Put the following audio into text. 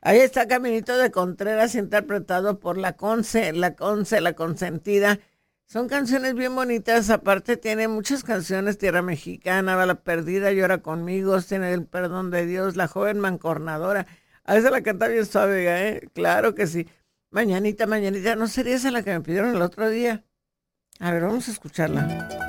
Ahí está Caminito de Contreras, interpretado por la Consentida. Son canciones bien bonitas, aparte tiene muchas canciones, Tierra Mexicana, Bala Perdida, Llora Conmigo, Tiene el Perdón de Dios, La Joven Mancornadora. A veces la canta bien suave, ¿eh? Claro que sí. Mañanita, mañanita, ¿no sería esa la que me pidieron el otro día? A ver, vamos a escucharla.